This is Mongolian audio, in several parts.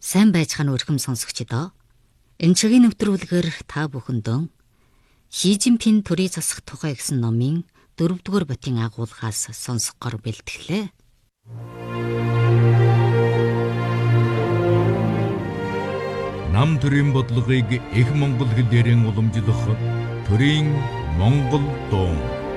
Сайн байцгаана өрхөм сонсогчдоо. Энэ чигийн нэвтрүүлгээр та бүхэндөө Ши Жинпин төрийн засах тухай гэсэн номын 4-р ботын агуулгаас сонсгохоор бэлтгэлээ. Нам төрийн бодлогыг их монгол хэлээрэн уламжлах төрийн монгол дуу.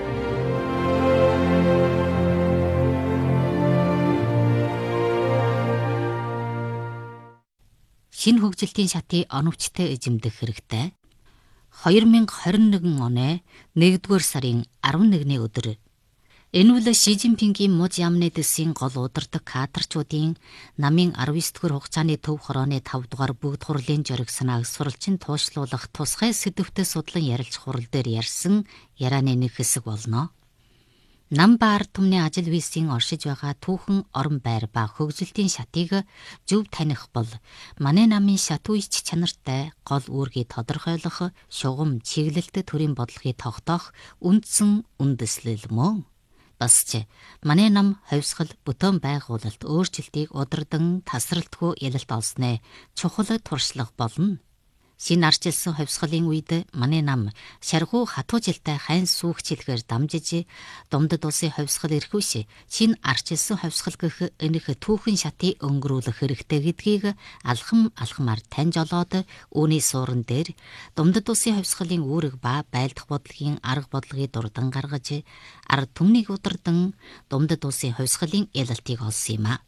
Шинэ хөгжилтийн шатыг оновчтой эзэмдэх хэрэгтэй. 2021 оны 1-р сарын 11-ний өдөр энэ үл Ши Жинпингийн муж ямны дэсийн гол удирдаг кадрчуудын намын 19-р хугацааны төв хорооны 5-р бүгд хурлын жориг санааг суралцин туушлуулах тусгай сэдвүүтэй судлан ярилцах хурал дээр ярьсан ярианы нэг хэсэг болно. Нам ба ард түмний ажил визийн оршиж байгаа түүхэн орон байр ба хөгжилтийн шатыг зөв таних бол манай намын шат үеч чанартай гол үүргийг тодорхойлох шугам чиглэлт төрийн бодлогыг тогтоох үндсэн үндэслэл мөн. Бас ч манай нам ховсгал бүтээн байгуулалт өөрчлөлтийг удирдан тасралтгүй ялалт олсноо чухал туршлага болно. Шинэ арчилсан ховсгалын үед манай нам шаргуу хатуу жилтэй хайн сүүгчлэгээр дамжиж Думдад улсын ховсгал эрхүүш шинэ арчилсан ховсгал гэх энэх түүхэн шатыг өнгөрүүлэх хэрэгтэй гэдгийг алхамаар таньж олоод үүний суурин дээр Думдад улсын ховсгалын үүрэг ба байлдах бодлогын арга бодлогыг дурдан гаргаж ард түмнийг удирдан Думдад улсын ховсгалын ялалтыг олсон юм а.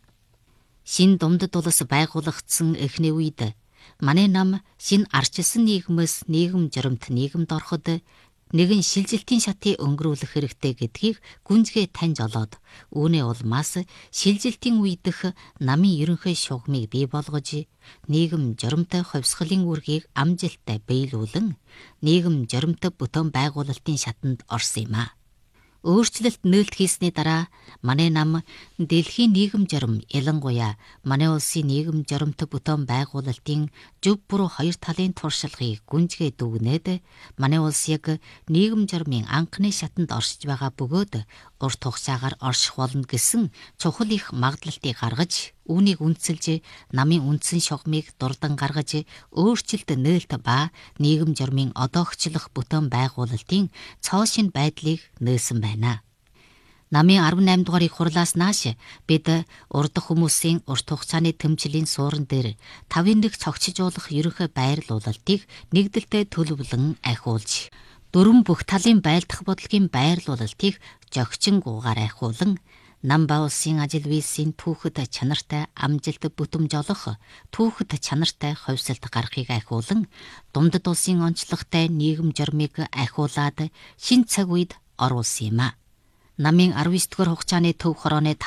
Шинэ Думдад улс байгуулагдсан эхний үед манай нам шинэ арчилсан нийгэмээс нийгэм журамт нийгэмд ороход нэгэн шилжилтийн шатыг өнгөрүүлэх хэрэгтэй гэдгийг гүнзгий таньж олоод үүний улмаас шилжилтийн үедх намын ерөнхий шугамыг бий болгож нийгэм журамтай ховсгалын үүргийг амжилттай биелүүлэн нийгэм журамтай бүтээн байгуулалтын шатанд орсон юм а. Өөрчлөлт нээлт хийсний дараа манай нам дэлхийн нийгэм журам ялангуяа манай улсын нийгэм журамтай бүтээн байгуулалтын зөв буруу хоёр талын туршлагыг гүнзгий дүгнээд манай улс яг нийгэм журамын анхны шатанд оршиж байгаа бөгөөд урт хугацаагаар орших болно гэсэн чухал их магадлалтыг гаргаж үүнийг үндэслэж намын үндсэн шугамыг дурдан гаргаж өөрчлөлт нээлт ба нийгэм журмын одоогчлох бүтээн байгуулалтын цоо шин байдлыг нээсэн байна. Намын 18 дугаар их хурлаас нааш бид урдах хүмүүсийн урт хугацааны тэмцлийн суурин дээр 5-1 цогцжуулах ерөнхий байрлуулалтыг нэгдэлтэй төлөвлөн ахиулж дөрвөн бүх талын байлдах бодлогын байрлуулалтыг зохицонгуугаар ахиулан нам ба улсын ажил визийн түүхэд чанартай амжилт бүтэмж олох түүхэд чанартай ховсолт гарахыг ахиулан Думдад улсын онцлогтой нийгэм журмыг ахиулаад шинэ цаг үед оруулсан юм а. Намын 19-р хугацааны төв хорооны